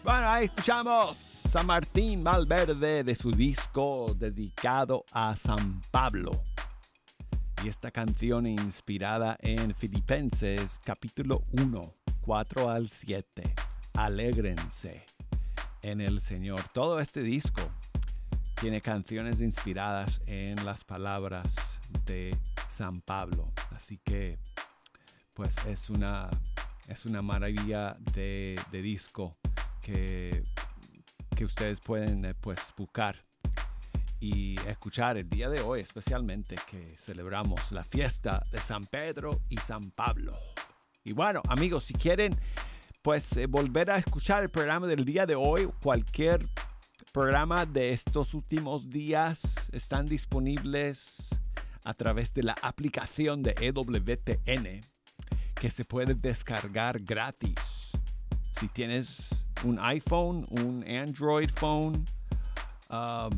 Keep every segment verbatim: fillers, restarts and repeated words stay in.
Bueno, ahí escuchamos San Martín Valverde de su disco dedicado a San Pablo. Y esta canción inspirada en Filipenses capítulo uno, cuatro al siete. Alégrense en el Señor. Todo este disco tiene canciones inspiradas en las palabras de San Pablo. Así que, pues es una, es una maravilla de, de disco que, que ustedes pueden eh, pues, buscar y escuchar el día de hoy, especialmente que celebramos la fiesta de San Pedro y San Pablo. Y bueno, amigos, si quieren pues eh, volver a escuchar el programa del día de hoy, cualquier programa de estos últimos días están disponibles a través de la aplicación de E W T N que se puede descargar gratis. Si tienes un iPhone, un Android phone, um,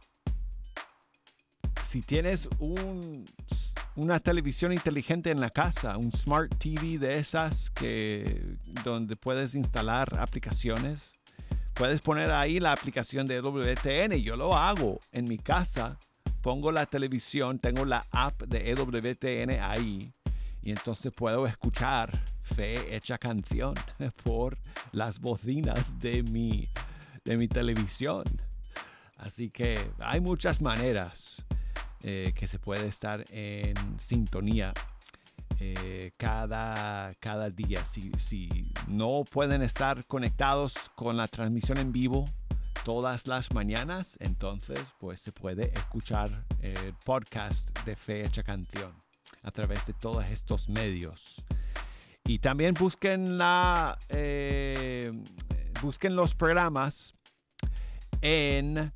si tienes un, una televisión inteligente en la casa, un Smart T V de esas que, donde puedes instalar aplicaciones, puedes poner ahí la aplicación de E W T N. Yo lo hago en mi casa. Pongo la televisión, tengo la app de E W T N ahí. Y entonces puedo escuchar Fe Hecha Canción por las bocinas de mi, de mi televisión. Así que hay muchas maneras eh, que se puede estar en sintonía eh, cada, cada día. Si, si no pueden estar conectados con la transmisión en vivo todas las mañanas, entonces pues se puede escuchar el podcast de Fe Hecha Canción a través de todos estos medios. Y también busquen la eh, busquen los programas en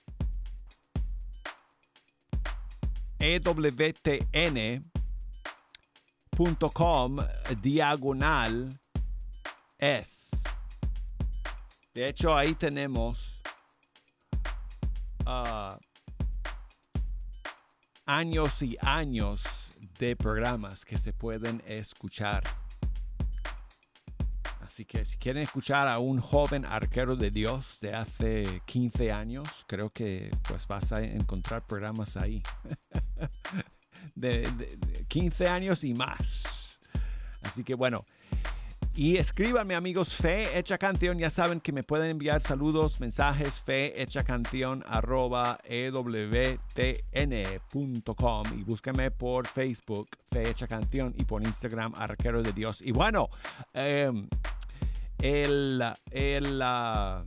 E W T N punto com diagonal es. De hecho, ahí tenemos uh, años y años de programas que se pueden escuchar. Así que si quieren escuchar a un joven arquero de Dios de hace quince años, creo que pues vas a encontrar programas ahí. de, de, de quince años y más. Así que bueno. Y escríbanme, amigos, Fe Hecha Canción. Ya saben que me pueden enviar saludos, mensajes, fe hecha canción arroba E W T N punto com. Y búsquenme por Facebook, Fe Hecha Canción, y por Instagram, Arquero de Dios. Y bueno, eh, el, el uh,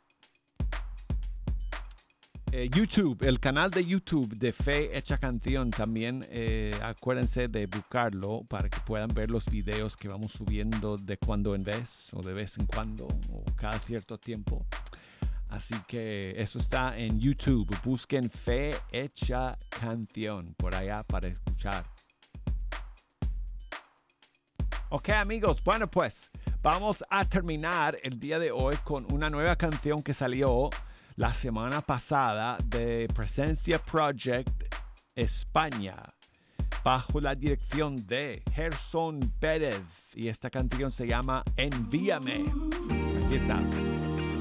eh, YouTube, el canal de YouTube de Fe Hecha Canción, también eh, acuérdense de buscarlo para que puedan ver los videos que vamos subiendo de cuando en vez, o de vez en cuando, o cada cierto tiempo. Así que eso está en YouTube. Busquen Fe Hecha Canción por allá para escuchar. Ok, amigos, bueno pues vamos a terminar el día de hoy con una nueva canción que salió la semana pasada de Presencia Project España, bajo la dirección de Gerson Pérez, y esta canción se llama Envíame. Aquí está.